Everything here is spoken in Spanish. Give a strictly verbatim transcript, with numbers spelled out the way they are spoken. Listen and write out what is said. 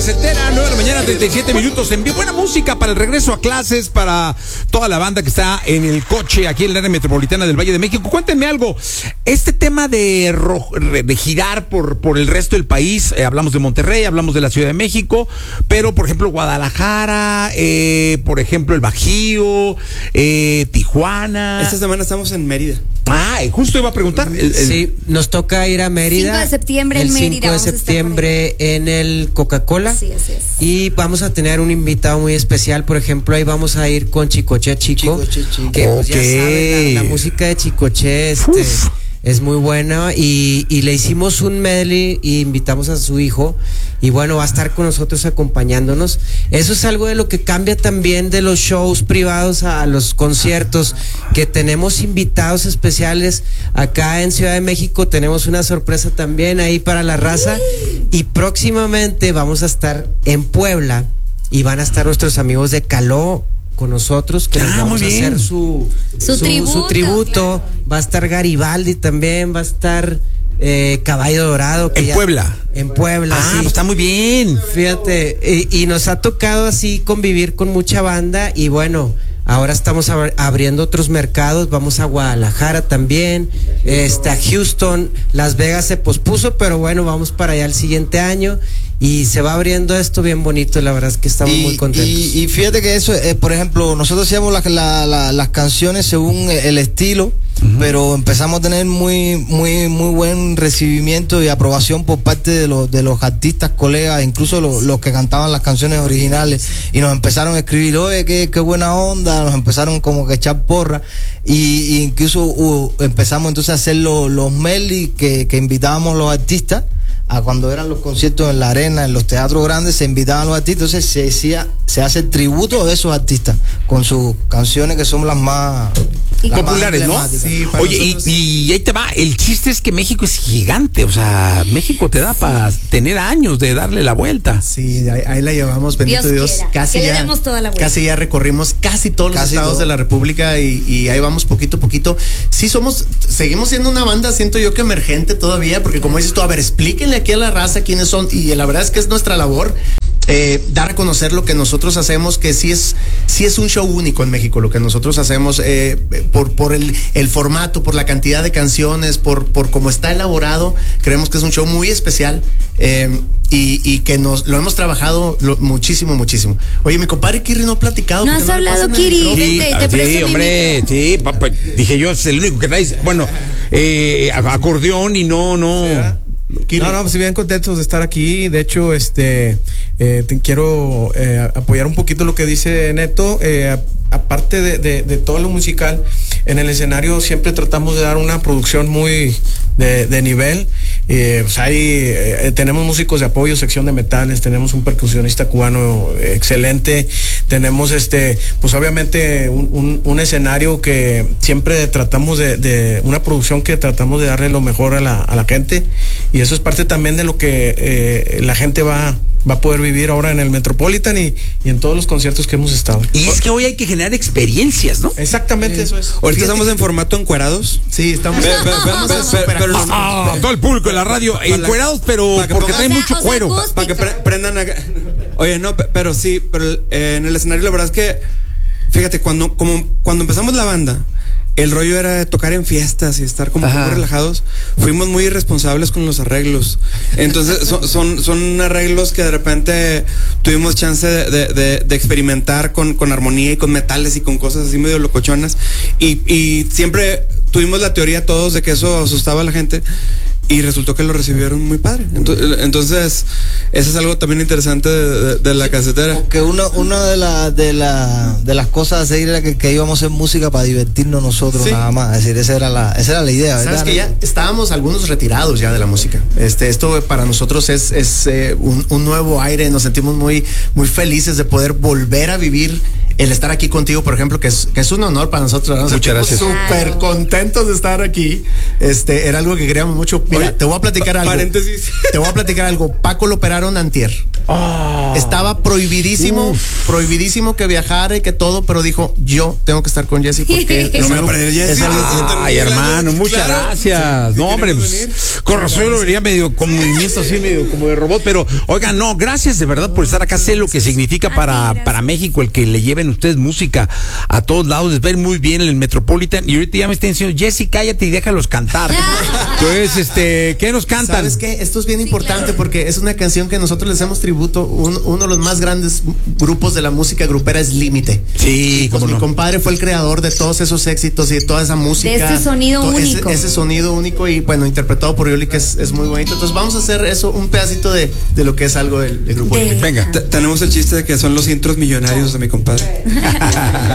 casetera, nueve de la mañana, treinta y siete minutos. Envío buena música para el regreso a clases, para toda la banda que está en el coche aquí en el área metropolitana del Valle de México. Cuéntenme algo. Este tema de, ro- de girar por, por el resto del país, eh, hablamos de Monterrey, hablamos de la Ciudad de México, pero por ejemplo Guadalajara, eh, por ejemplo el Bajío, eh, Tijuana. Esta semana estamos en Mérida. Ah, justo iba a preguntar. El, el... Sí, nos toca ir a Mérida. cinco de septiembre en el Mérida. cinco de septiembre en el Coca-Cola. Sí, así es. Y vamos a tener un invitado muy especial. Por ejemplo, ahí vamos a ir con Chicoche Chico. Chicoche Chico. Que pues, ya Ok. saben, la, la música de Chicoche este, Uf. es muy buena. Y, y le hicimos un medley y invitamos a su hijo. Y bueno, va a estar con nosotros acompañándonos. Eso es algo de lo que cambia también de los shows privados a los conciertos, que tenemos invitados especiales. Acá en Ciudad de México tenemos una sorpresa también ahí para la raza. Y próximamente vamos a estar en Puebla y van a estar nuestros amigos de Caló con nosotros, que Ah, les vamos muy a bien. hacer su, Su tributo, su tributo. claro. Va a estar Garibaldi también, va a estar eh, Caballo Dorado. que En ya- Puebla. En Puebla, Ah, sí. pues está muy bien. Fíjate, y, y nos ha tocado así convivir con mucha banda y bueno, ahora estamos ab- abriendo otros mercados, vamos a Guadalajara también, este, a Houston, Las Vegas se pospuso, pero bueno, vamos para allá el siguiente año y se va abriendo esto bien bonito, la verdad es que estamos y, muy contentos. Y, y fíjate que eso, eh, por ejemplo, nosotros hacíamos la- la- la- las canciones según el estilo, uh-huh. pero empezamos a tener muy, muy, muy buen recibimiento y aprobación por parte de los, de los artistas, colegas, incluso los, los que cantaban las canciones originales, y nos empezaron a escribir, oye, qué, qué buena onda, nos empezaron como que a echar porra, y, y incluso uh, empezamos entonces a hacer los, los medley que, que invitábamos los artistas. A cuando eran los conciertos en la arena, en los teatros grandes, se invitaban los artistas, entonces se decía, se hace el tributo de esos artistas con sus canciones que son las más Y las populares, más ¿no? emblemáticas. Sí, para Oye, y, nosotros- y ahí te va, el chiste es que México es gigante, o sea, México te da para tener años de darle la vuelta. Sí, ahí, ahí la llevamos, bendito Dios Dios. quiera, Casi que le ya, demos toda la vuelta. casi ya recorrimos casi todos los Casi estados todo. de la República y, y ahí vamos poquito a poquito. Sí somos, seguimos siendo una banda, siento yo que emergente todavía, porque como dices tú, a ver, explíquenle aquí a la raza quiénes son, y la verdad es que es nuestra labor. Eh, dar a conocer lo que nosotros hacemos, que sí es sí es un show único en México, lo que nosotros hacemos, eh, por, por el, el formato, por la cantidad de canciones, por, por cómo está elaborado, creemos que es un show muy especial, eh, y, y que nos lo hemos trabajado lo, muchísimo, muchísimo. Oye, mi compadre Kirri no ha platicado. No ¿por qué has le hablado, pasan el Kirri? micrófono? Sí, Vente, ah, te presto sí, mi hombre, sí, papá, dije yo, es el único que traes, bueno, eh, acordeón y no, no. Kirri. No, no, pues bien contentos de estar aquí. De hecho, este, eh, te quiero eh, apoyar un poquito lo que dice Neto. Eh, a- aparte de, de, de todo lo musical, en el escenario siempre tratamos de dar una producción muy de, de nivel. Eh, pues hay, eh, tenemos músicos de apoyo, sección de metales, tenemos un percusionista cubano excelente, tenemos este, pues obviamente un, un, un escenario que siempre tratamos de, de, una producción que tratamos de darle lo mejor a la, a la gente, y eso es parte también de lo que eh, la gente va, va a poder vivir ahora en el Metropolitan y, y en todos los conciertos que hemos estado. Y es que hoy hay que generar experiencias, ¿no? Exactamente eso es. Fíjate Ahorita estamos que- en formato encuerados. Sí, estamos. Ve- ve- ve- vamos a ve- super pero- acústico. Ah, todo el público de la radio encuerados, pero para que porque pongan- trae O sea, mucho o sea, cuero. acústico. Para que pre- prendan acá. Oye, no, pe- pero sí, pero eh, en el escenario la verdad es que, fíjate, cuando, como, cuando empezamos la banda, el rollo era tocar en fiestas y estar como Ajá. muy relajados. Fuimos muy irresponsables con los arreglos. Entonces, son, son, son arreglos que de repente tuvimos chance de, de, de, de experimentar con, con armonía y con metales y con cosas así medio locochonas. Y, y siempre tuvimos la teoría todos de que eso asustaba a la gente. Y resultó que lo recibieron muy padre. Entonces, entonces eso es algo también interesante de, de, de la casetera. Que una, una de, la, de, la, de las cosas a seguir era que, que íbamos a hacer música para divertirnos nosotros, Sí. nada más. Es decir, esa era la, esa era la idea, ¿verdad? Sabes que ya estábamos algunos retirados ya de la música. Este, esto para nosotros es, es eh, un, un nuevo aire. Nos sentimos muy, muy felices de poder volver a vivir el estar aquí contigo, por ejemplo, que es, que es un honor para nosotros. Nos Muchas sentimos gracias. súper contentos de estar aquí. Este, era algo que queríamos mucho. Mira, Oye, te voy a platicar algo. Paréntesis. Te voy a platicar algo. Paco lo operaron antier. Oh. Estaba prohibidísimo, Uf. prohibidísimo que viajara y que todo, pero dijo, yo tengo que estar con Jesse porque No es me algo- voy a perder, Jesse. es algo- Ah, Ay, hermano, muchas Claro. gracias. Sí, No, sí, hombre, queremos pues, venir. con razón yo lo vería medio con movimiento así, medio como de robot, pero oigan, no, gracias de verdad por estar acá. Sé lo que significa A para, ti, gracias. para México el que le lleven ustedes música a todos lados. Les va a ir muy bien en el Metropolitan. Y ahorita ya me están diciendo, Jessy, cállate y déjalos cantar. Entonces, este, ¿qué nos cantan? ¿Sabes qué? Esto es bien importante porque es una canción que nosotros le hacemos tributo. Un- uno de los más grandes grupos de la música grupera es Límite. Sí, Pues cómo mi no. compadre fue el creador de todos esos éxitos y de toda esa música. De ese sonido To- ese- único. Ese, sonido único y bueno, interpretado por Yoli, que es, es muy bonito. Entonces vamos a hacer eso, un pedacito de, de lo que es algo del, del grupo De- Límite. Venga. Te- Tenemos el chiste de que son los intros millonarios de mi compadre.